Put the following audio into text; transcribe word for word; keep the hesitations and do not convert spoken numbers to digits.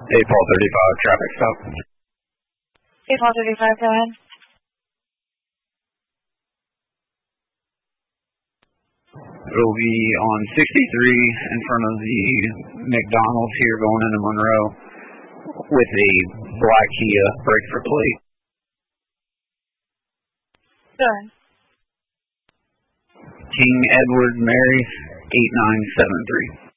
eight Paul thirty-five, traffic stop. eight Paul thirty-five, go ahead. It'll be on sixty-three in front of the McDonald's here going into Monroe with a black Kia brake for plate. Go ahead. King Edward Mary, eight nine seven three.